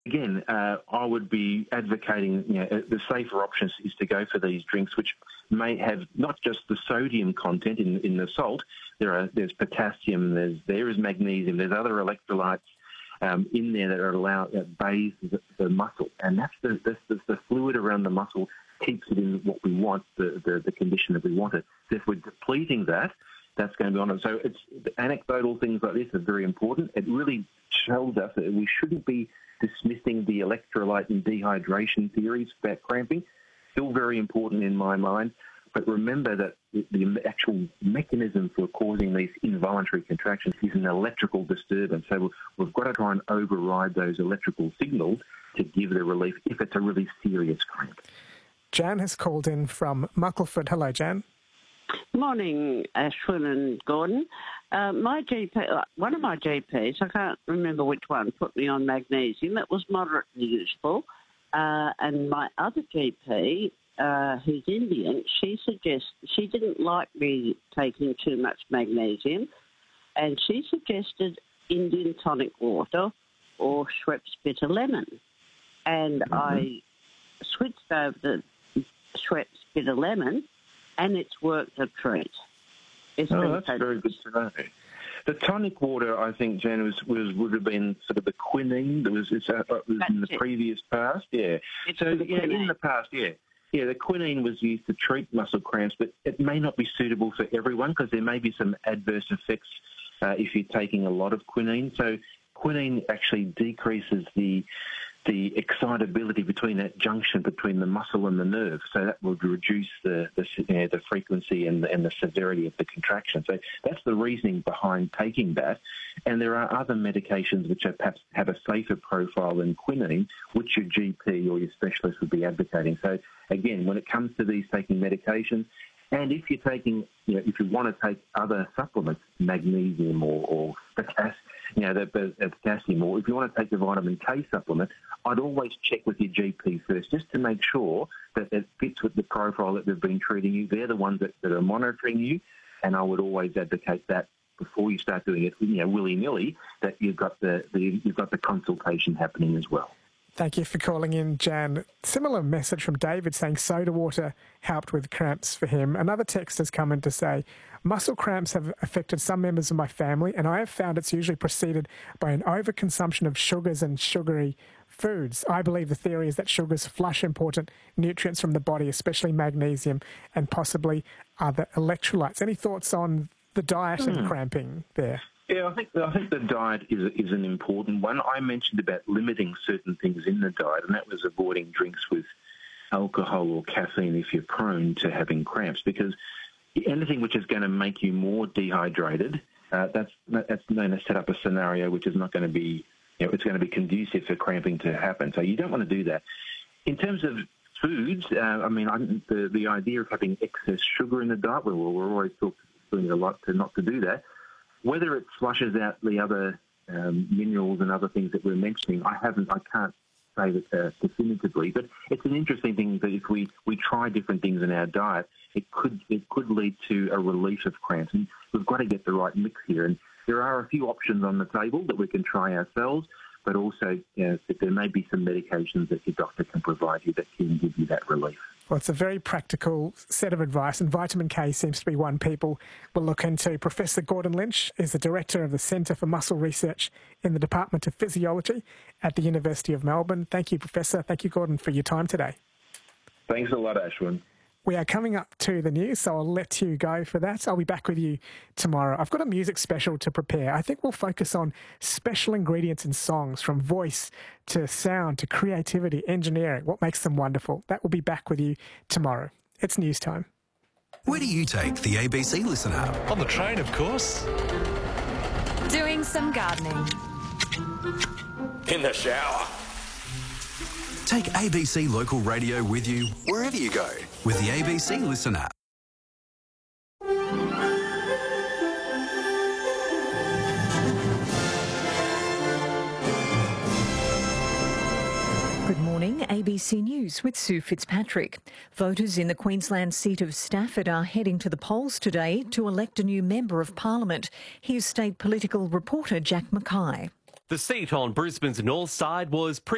Again, I would be advocating, the safer option is to go for these drinks, which may have not just the sodium content in the salt. There's potassium, there is magnesium, there's other electrolytes in there that bathe the muscle, and that's the fluid around the muscle keeps it in what we want, the condition that we want it. So if we're depleting that, that's going to be on it. So anecdotal things like this are very important. It really shows us that we shouldn't be dismissing the electrolyte and dehydration theories about cramping. Still very important in my mind. But remember that the actual mechanism for causing these involuntary contractions is an electrical disturbance. So we've got to try and override those electrical signals to give the relief if it's a really serious cramp. Jan has called in from Muckleford. Hello, Jan. Morning, Ashwin and Gordon. My GP, one of my GPs, I can't remember which one, put me on magnesium. It was moderately useful. And my other GP, who's Indian, she didn't like me taking too much magnesium, and she suggested Indian tonic water or Schweppes bitter lemon. And I switched over to Schweppes bitter lemon, and it's worked a treat. That's very good to know. The tonic water, I think, Jan, would have been sort of the quinine that was in the previous past. Yeah. In the past, yeah. Yeah, the quinine was used to treat muscle cramps, but it may not be suitable for everyone because there may be some adverse effects if you're taking a lot of quinine. So quinine actually decreases the excitability between that junction between the muscle and the nerve, so that would reduce the frequency and the severity of the contraction. So that's the reasoning behind taking that. And there are other medications which are perhaps have a safer profile than quinine, which your GP or your specialist would be advocating. So again, when it comes to these taking medications, and if you're taking, if you want to take other supplements, magnesium or potassium, potassium, or if you want to take the vitamin K supplement, I'd always check with your GP first just to make sure that it fits with the profile that they've been treating you. They're the ones that are monitoring you, and I would always advocate that before you start doing it, willy-nilly, that you've got the consultation happening as well. Thank you for calling in, Jan. Similar message from David saying soda water helped with cramps for him. Another text has come in to say, muscle cramps have affected some members of my family, and I have found it's usually preceded by an overconsumption of sugars and sugary foods. I believe the theory is that sugars flush important nutrients from the body, especially magnesium and possibly other electrolytes. Any thoughts on the diet and cramping there? Yeah, I think the diet is an important one. I mentioned about limiting certain things in the diet, and that was avoiding drinks with alcohol or caffeine if you're prone to having cramps, because anything which is going to make you more dehydrated, that's going to set up a scenario which is not going to be, it's going to be conducive for cramping to happen. So you don't want to do that. In terms of foods, the idea of having excess sugar in the diet, we're always doing a lot not to do that. Whether it flushes out the other minerals and other things that we're mentioning, I can't say that definitively, but it's an interesting thing that if we try different things in our diet, it could lead to a relief of cramps. And we've got to get the right mix here. And there are a few options on the table that we can try ourselves, but also that there may be some medications that your doctor can provide you that can give you that relief. Well, it's a very practical set of advice, and vitamin K seems to be one people will look into. Professor Gordon Lynch is the Director of the Centre for Muscle Research in the Department of Physiology at the University of Melbourne. Thank you, Professor. Thank you, Gordon, for your time today. Thanks a lot, Ashwin. We are coming up to the news, so I'll let you go for that. I'll be back with you tomorrow. I've got a music special to prepare. I think we'll focus on special ingredients in songs, from voice to sound to creativity, engineering, what makes them wonderful. That will be back with you tomorrow. It's news time. Where do you take the ABC Listen app? On the train, of course. Doing some gardening. In the shower. Take ABC Local Radio with you wherever you go with the ABC Listen app. Good morning, ABC News with Sue Fitzpatrick. Voters in the Queensland seat of Stafford are heading to the polls today to elect a new Member of Parliament. Here's state political reporter Jack Mackay. The seat on Brisbane's north side was